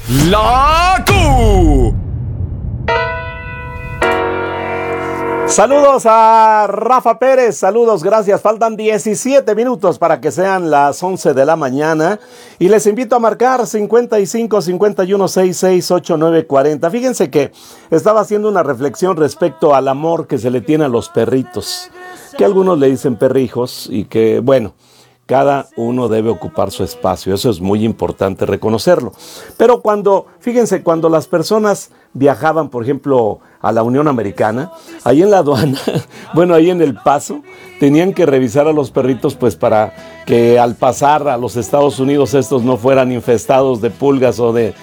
La Q. Saludos a Rafa Pérez, saludos, gracias. Faltan 17 minutos para que sean las 11 de la mañana y les invito a marcar 55 51 66 89 40. Fíjense que estaba haciendo una reflexión respecto al amor que se le tiene a los perritos, que algunos le dicen perrijos y que, bueno, cada uno debe ocupar su espacio, eso es muy importante reconocerlo. Pero fíjense, cuando las personas viajaban, por ejemplo, a la Unión Americana, ahí en la aduana, bueno, ahí en El Paso, tenían que revisar a los perritos pues para que al pasar a los Estados Unidos estos no fueran infestados de pulgas o de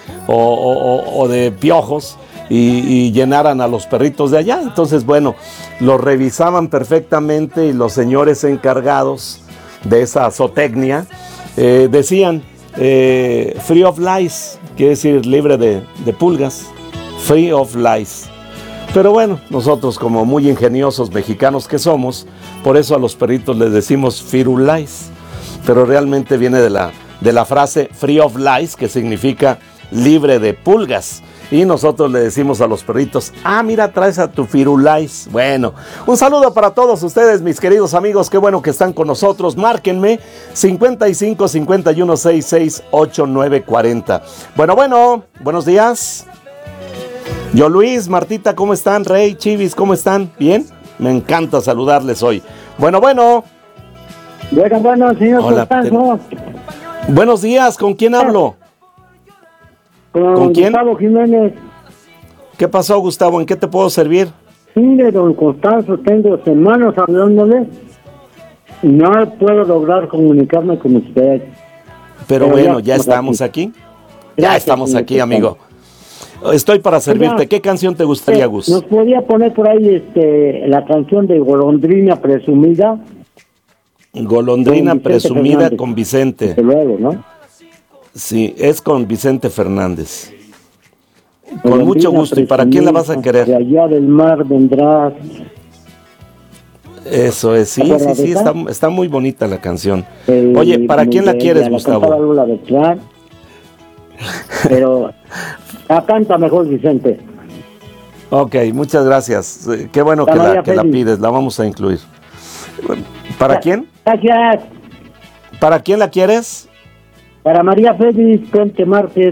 piojos y llenaran a los perritos de allá. Entonces, bueno, los revisaban perfectamente y los señores encargados de esa zootecnia decían free of lice, quiere decir libre de pulgas, free of lice. Pero bueno, nosotros como muy ingeniosos mexicanos que somos, por eso a los perritos les decimos firulais, pero realmente viene de la frase free of lice, que significa libre de pulgas. Y nosotros le decimos a los perritos, mira, traes a tu firulais. Bueno, un saludo para todos ustedes, mis queridos amigos, qué bueno que están con nosotros. Márquenme 55 51 66 89 40. Bueno, buenos días. Yo Luis, Martita, ¿cómo están? Rey, Chivis, ¿cómo están? ¿Bien? Me encanta saludarles hoy. Bueno. Bueno, señor. Hola, buenos días, ¿con quién hablo? ¿Con quién? Gustavo Jiménez. ¿Qué pasó, Gustavo? ¿En qué te puedo servir? Mire, don Constanzo, tengo semanas hablándole y no puedo lograr comunicarme con usted. Pero bueno, ya estamos aquí. Ya estamos aquí, amigo. Estoy para servirte. ¿Qué canción te gustaría, Gus? ¿Nos podía poner por ahí la canción de Golondrina Presumida? Golondrina Presumida Fernández. Con Vicente. Desde luego, ¿no? Sí, es con Vicente Fernández. Con mucho gusto. ¿Y para quién la vas a querer? De allá del mar vendrás. Eso es, sí, está muy bonita la canción. Oye, ¿para quién la quieres, Gustavo? La de Clark, pero la canta mejor Vicente. Ok, muchas gracias. Qué bueno que la pides, la vamos a incluir. ¿Para quién? Gracias. ¿Para quién la quieres? Para María Félix Puente Márquez.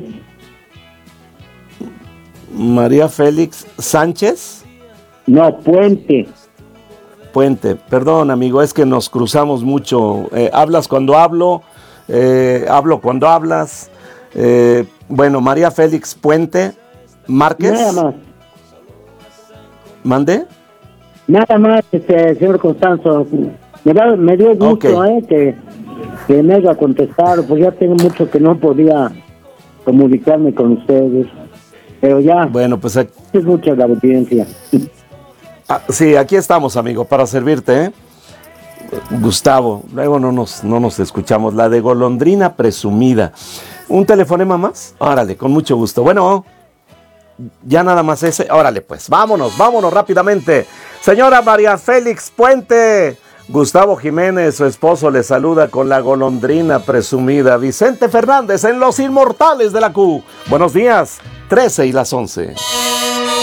María Félix Sánchez. No, Puente. Perdón, amigo, es que nos cruzamos mucho. Hablas cuando hablo, hablo cuando hablas. Bueno, María Félix Puente Márquez. Nada más. ¿Mande? Nada más, señor Constanzo. Me dio gusto, que me haya contestado, pues ya tengo mucho que no podía comunicarme con ustedes. Pero ya. Bueno, pues es mucha la audiencia. Sí, aquí estamos, amigo, para servirte, Gustavo, luego no nos escuchamos. La de Golondrina Presumida. ¿Un telefonema más? Órale, con mucho gusto. Bueno, ya nada más ese. Órale, pues, vámonos rápidamente. Señora María Félix Puente, Gustavo Jiménez, su esposo, le saluda con la Golondrina Presumida. Vicente Fernández en Los Inmortales de la Q. Buenos días, 13 y las 11.